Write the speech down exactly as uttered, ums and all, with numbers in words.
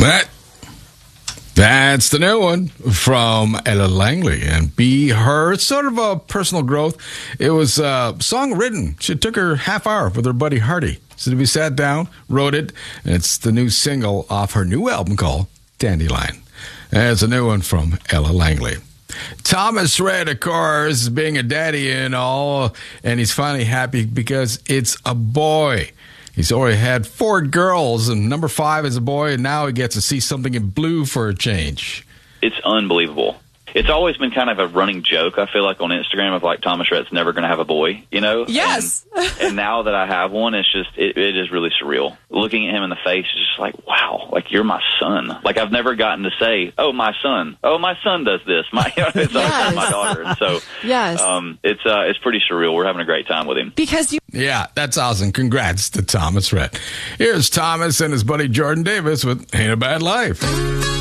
That That's the new one from Ella Langley and Be Her. It's sort of a personal growth. It was a song written. She took her half hour with her buddy Hardy. So we sat down, wrote it, and it's the new single off her new album called Dandelion. And it's a new one from Ella Langley. Thomas Rhett, of course, being a daddy and all, and he's finally happy because it's a boy. He's already had four girls, and number five is a boy, and now he gets to see something in blue for a change. It's unbelievable. It's always been kind of a running joke, I feel like, on Instagram of, like, Thomas Rhett's never going to have a boy, you know? Yes. And, and now that I have one, it's just, it, it is really surreal. Looking at him in the face is just like, wow, like, you're my son. Like, I've never gotten to say, oh, my son. Oh, my son does this. My, you know, it's Yes. always my daughter. And so, Yes. um, it's, uh, it's pretty surreal. We're having a great time with him. Because you Yeah, that's awesome. Congrats to Thomas Rhett. Here's Thomas and his buddy Jordan Davis with Ain't a Bad Life.